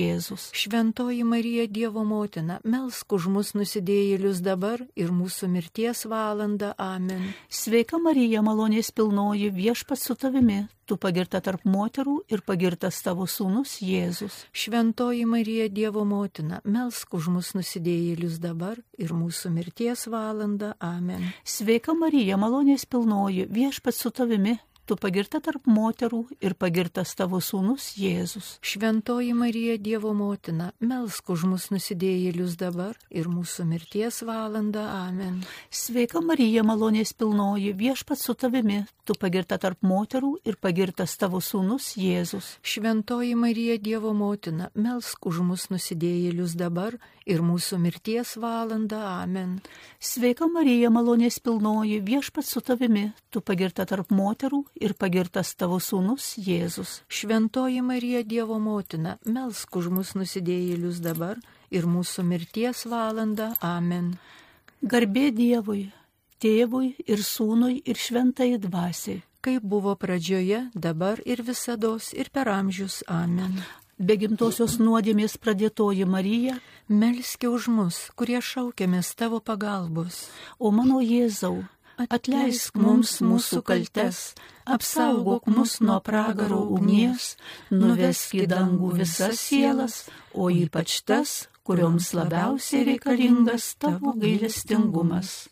Jėzus. Šventoji Marija, Dievo motina, melsk už mus nusidėjėlius dabar ir mūsų mirties valandą. Amen. Sveika Marija, malonės pilnoji, Viešpats su tavimi, tu pagirta tarp moterų ir pagirtas tavo sūnus Jėzus. Šventoji Marija, Dievo motina, melsk už mus nusidėjėlius dabar ir mūsų mirties valandą. Amen. Sveika Marija, malonės pilnoji, Viešpats su tavimi, tu pagirta tarp moterų ir pagirtas tavo sūnus Jėzus. Šventoji Marija, Dievo motina, melsk už mus nusidėjėlius dabar ir mūsų mirties valandą. Amen. Sveika Marija, malonės pilnoji, Viešpats su tavimi, tu pagirta tarp moterų ir pagirtas tavo sūnus Jėzus. Šventoji Marija, Dievo motina, melsk už mus nusidėjėlius dabar ir mūsų mirties valandą. Amen. Sveika Marija, malonės pilnoji, Viešpats su tavimi, tu pagirta tarp moterų ir pagirtas tavo sūnus Jėzus. Šventoji Marija, Dievo motina, melsk už mus nusidėjėlius dabar ir mūsų mirties valandą. Amen. Garbė Dievui, Tėvui ir Sūnui ir Šventai Dvasiai, kaip buvo pradžioje, dabar ir visados ir per amžius. Amen. Be gimtosios nuodėmės pradėtoji Marija, melski už mus, kurie šaukiamės tavo pagalbos. O mano Jėzau, atleisk mums mūsų kaltes, apsaugok mus nuo pragaro ugnies, nuvesk į dangų visas sielas, o ypač tas, kurioms labiausiai reikalingas tavo gailestingumas.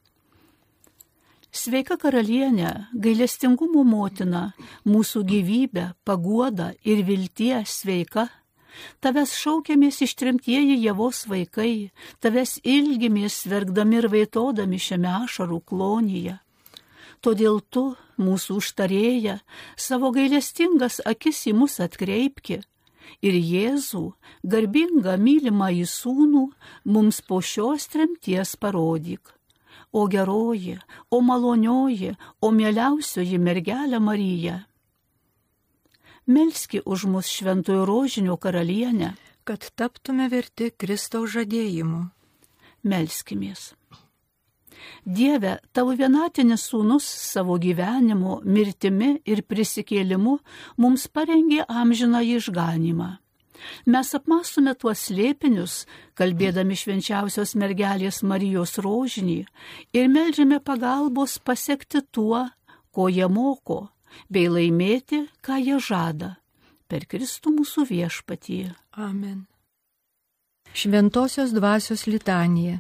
Sveika karalienė, gailestingumo motina, mūsų gyvybę, paguodą ir viltie sveika. Tavęs šaukiamės ištremtieji Ievos vaikai, tavęs ilgimės verkdami ir vaitodami šiame ašarų klonyje. Todėl tu, mūsų užtarėja, savo gailestingas akis į mus atkreipki ir Jėzų, garbingą mylimąjį sūnų, mums po šios tremties parodyk. O geroji, o malonioji, o mieliausioji mergelė Marija, melski už mus šventojo rožinio karalienę, kad taptume verti Kristaus žadėjimų. Melskimės. Dieve, tavo vienatinis sūnus savo gyvenimu, mirtimi ir prisikėlimu mums parengė amžiną išganymą. Mes apmąstome tuos slėpinius, kalbėdami švenčiausios mergelės Marijos rožinį ir meldžiame pagalbos pasiekti tuo, ko jie moko, bei laimėti, ką jie žada, per Kristų mūsų viešpatį. Amen. Šventosios dvasios litanija.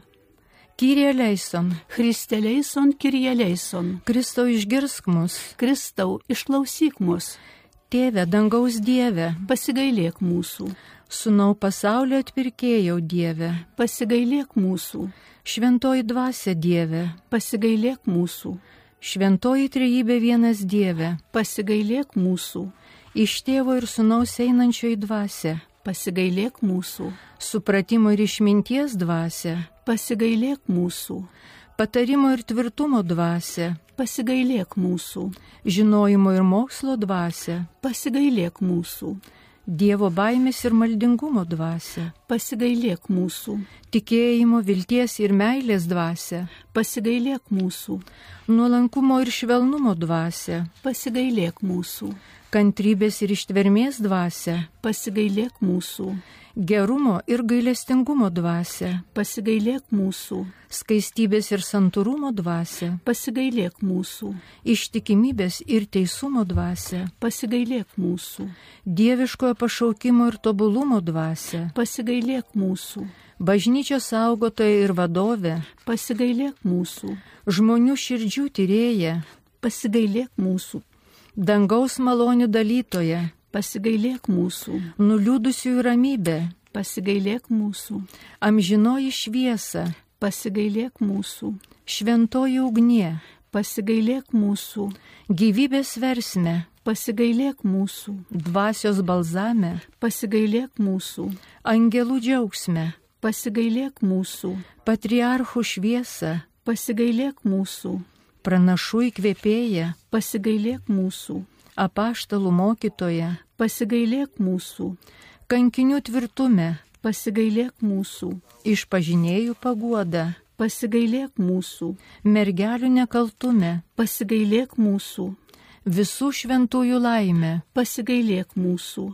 Kyrie eleison. Christe eleison, Kyrie eleison. Kristau išgirsk mus. Kristau išklausyk mus. Tėve, dangaus Dieve, pasigailėk mūsų. Sūnau pasaulio atpirkėjau Dieve, pasigailėk mūsų. Šventoji dvasia Dieve, pasigailėk mūsų. Šventoji trejybė vienas Dieve, pasigailėk mūsų. Iš Tėvo ir Sūnaus einančioji dvasia, pasigailėk mūsų. Supratimo ir išminties dvasia, pasigailėk mūsų. Patarimo ir tvirtumo dvasia, pasigailėk mūsų. Žinojimo ir mokslo dvasia, pasigailėk mūsų. Dievo baimės ir maldingumo dvasia, pasigailėk mūsų. Tikėjimo, vilties ir meilės dvasia, pasigailėk mūsų. Nuolankumo ir švelnumo dvasia, pasigailėk mūsų. Kantrybės ir ištvermės dvasia, pasigailėk mūsų. Gerumo ir gailestingumo dvasia, pasigailėk mūsų. Skaistybės ir santūrumo dvasia, pasigailėk mūsų. Ištikimybės ir teisumo dvasia, pasigailėk mūsų. Dieviškojo pašaukimo ir tobulumo dvasia, pasigailėk mūsų. Bažnyčios saugotoja ir vadovė, pasigailėk mūsų. Žmonių širdžių tyrėja, pasigailėk mūsų. Dangaus malonių dalytoja, pasigailėk mūsų. Nuliūdusiųjų ramybė, pasigailėk mūsų. Amžinoji šviesa, pasigailėk mūsų. Šventoji ugnie, pasigailėk mūsų. Gyvybės versme, pasigailėk mūsų. Dvasios balzame, pasigailėk mūsų. Angelų džiaugsme, pasigailėk mūsų. Patriarchų šviesa, pasigailėk mūsų. Pranašų įkvėpėja, pasigailėk mūsų. Apaštalų mokytoja, pasigailėk mūsų. Kankinių tvirtume, pasigailėk mūsų. Išpažinėjų paguoda, pasigailėk mūsų. Mergelių nekaltume, pasigailėk mūsų. Visų šventųjų laimė, pasigailėk mūsų.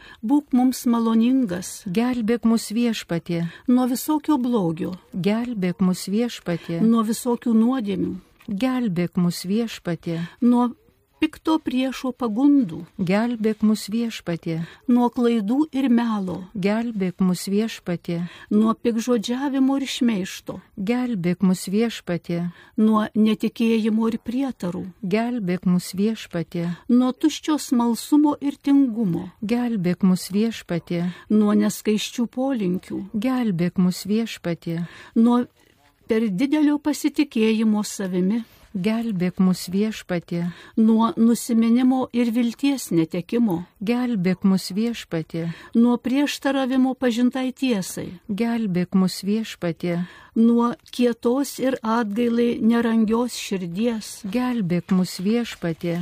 būk mums maloningas, gelbėk mus Viešpatie, nuo visokio blogio, gelbėk mus Viešpatie, nuo visokių nuodėmių, gelbėk mus Viešpatie, nuo pikto priešo pagundų, gelbėk mus Viešpatie, nuo klaidų ir melo, gelbėk mus Viešpatie, nuo pikžodžiavimo ir šmeižto, gelbėk mus Viešpatie, nuo netikėjimo ir prietarų, gelbėk mus Viešpatie, nuo tuščio smalsumo ir tingumo, gelbėk mus Viešpatie, nuo neskaiščių polinkių, gelbėk mus Viešpatie, nuo per didelio pasitikėjimo savimi, gelbėk mus Viešpatie, nuo nusiminimo ir vilties netekimo, gelbėk mus Viešpatie, nuo prieštaravimo pažintai tiesai, gelbėk mus Viešpatie, nuo kietos ir atgailai nerangios širdies, gelbėk mus Viešpatie,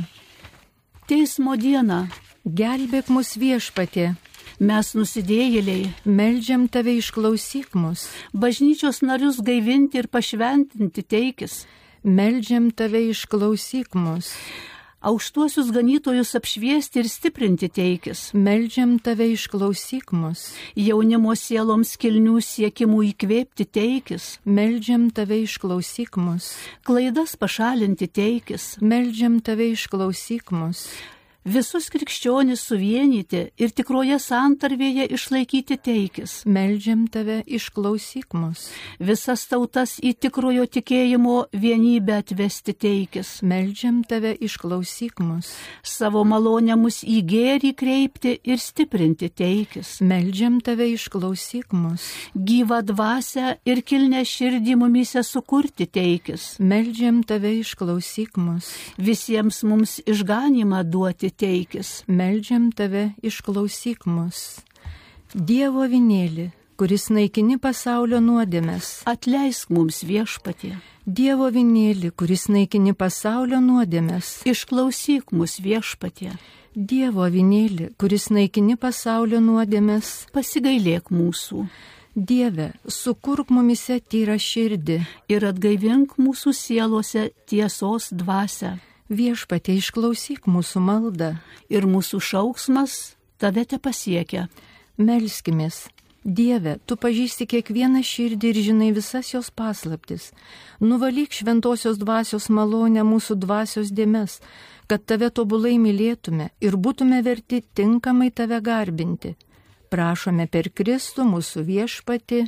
teismo dieną gelbėk mus Viešpatie, mes nusidėjėliai, meldžiam tave išklausyk mus, bažnyčios narius gaivinti ir pašventinti teikis, meldžiam tave išklausyk mus, aukštuosius ganytojus apšviesti ir stiprinti teikis, meldžiam tave išklausyk mus, jaunimo sieloms kilnių siekimų įkvėpti teikis, meldžiam tave išklausyk mus, klaidas pašalinti teikis, meldžiam tave išklausyk mus, visus krikščionis suvienyti ir tikroje santarvėje išlaikyti teikis, meldžiam tave išklausyk mus, visas tautas į tikrojo tikėjimo vienybę atvesti teikis, meldžiam tave išklausyk mus, savo malonę mus į gėrį kreipti ir stiprinti teikis, meldžiam tave išklausyk mus, gyvą dvasią ir kilnę širdį mumise sukurti teikis, meldžiam tave išklausyk mus, visiems mums išganymą duoti teikis, meldžiam tave išklausyk mus. Dievo avinėli, kuris naikini pasaulio nuodėmes, atleisk mums Viešpatie, Dievo avinėli, kuris naikini pasaulio nuodėmes, išklausyk mus Viešpatie, Dievo avinėli, kuris naikini pasaulio nuodėmes, pasigailėk mūsų Dieve, sukurk mumise tyrą širdį ir atgaivink mūsų sielose tiesos dvasią. Viešpatie, išklausyk mūsų maldą ir mūsų šauksmas tave te pasiekia. Melskimės. Dieve, tu pažįsti kiekvieną širdį ir žinai visas jos paslaptis. Nuvalyk šventosios dvasios malonę mūsų dvasios dėmes, kad tave tobulai mylėtume ir būtume verti tinkamai tave garbinti. Prašome per Kristų mūsų Viešpatį.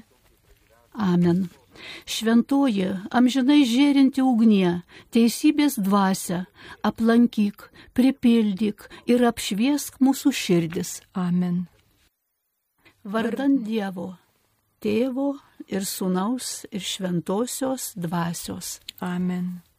Amen. Šventoji, amžinai žėrinti ugnie, teisybės dvasia, aplankyk, pripildyk ir apšviesk mūsų širdis. Amen. Vardan Dievo, Tėvo ir Sūnaus ir Šventosios dvasios. Amen.